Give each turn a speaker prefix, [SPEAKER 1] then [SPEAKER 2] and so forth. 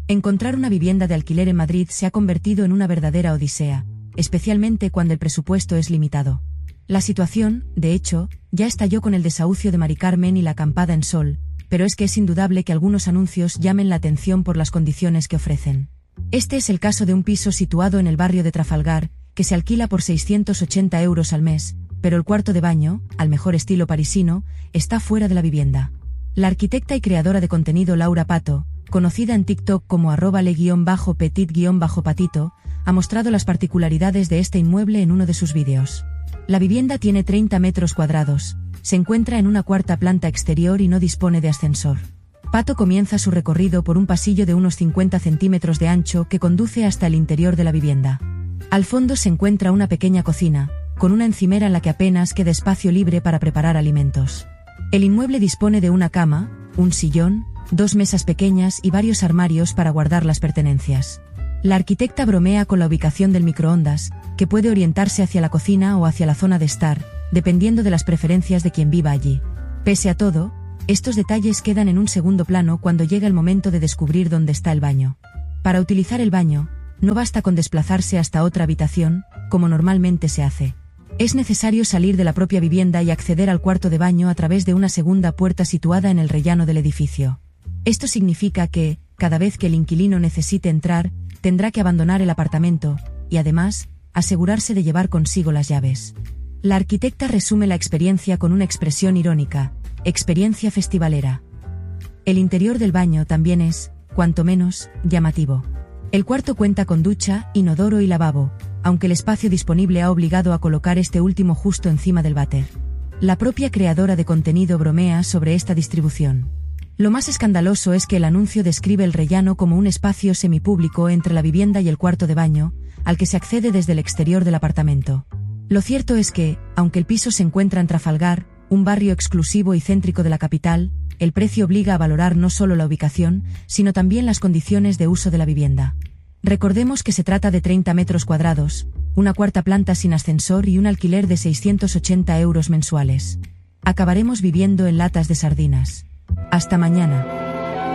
[SPEAKER 1] Encontrar una vivienda de alquiler en Madrid se ha convertido en una verdadera odisea, especialmente cuando el presupuesto es limitado. La situación, de hecho, ya estalló con el desahucio de Mari Carmen y la acampada en Sol, pero es que es indudable que algunos anuncios llamen la atención por las condiciones que ofrecen. Este es el caso de un piso situado en el barrio de Trafalgar, que se alquila por 680 euros al mes, pero el cuarto de baño, al mejor estilo parisino, está fuera de la vivienda. La arquitecta y creadora de contenido Laura Pato, conocida en TikTok como @le_petit_patito, ha mostrado las particularidades de este inmueble en uno de sus vídeos. La vivienda tiene 30 metros cuadrados, se encuentra en una cuarta planta exterior y no dispone de ascensor. Pato comienza su recorrido por un pasillo de unos 50 centímetros de ancho que conduce hasta el interior de la vivienda. Al fondo se encuentra una pequeña cocina, con una encimera en la que apenas queda espacio libre para preparar alimentos. El inmueble dispone de una cama, un sillón, 2 mesas pequeñas y varios armarios para guardar las pertenencias. La arquitecta bromea con la ubicación del microondas, que puede orientarse hacia la cocina o hacia la zona de estar, dependiendo de las preferencias de quien viva allí. Pese a todo, estos detalles quedan en un segundo plano cuando llega el momento de descubrir dónde está el baño. Para utilizar el baño, no basta con desplazarse hasta otra habitación, como normalmente se hace. Es necesario salir de la propia vivienda y acceder al cuarto de baño a través de una segunda puerta situada en el rellano del edificio. Esto significa que, cada vez que el inquilino necesite entrar, tendrá que abandonar el apartamento, y además, asegurarse de llevar consigo las llaves. La arquitecta resume la experiencia con una expresión irónica: experiencia festivalera. El interior del baño también es, cuanto menos, llamativo. El cuarto cuenta con ducha, inodoro y lavabo, aunque el espacio disponible ha obligado a colocar este último justo encima del váter. La propia creadora de contenido bromea sobre esta distribución. Lo más escandaloso es que el anuncio describe el rellano como un espacio semipúblico entre la vivienda y el cuarto de baño, al que se accede desde el exterior del apartamento. Lo cierto es que, aunque el piso se encuentra en Trafalgar, un barrio exclusivo y céntrico de la capital, el precio obliga a valorar no solo la ubicación, sino también las condiciones de uso de la vivienda. Recordemos que se trata de 30 metros cuadrados, una cuarta planta sin ascensor y un alquiler de 680 euros mensuales. Acabaremos viviendo en latas de sardinas. Hasta mañana.